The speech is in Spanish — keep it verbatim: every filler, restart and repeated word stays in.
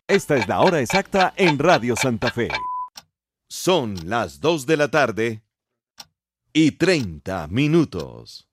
Esta es la hora exacta en Radio Santa Fe. Son las dos de la tarde y treinta minutos.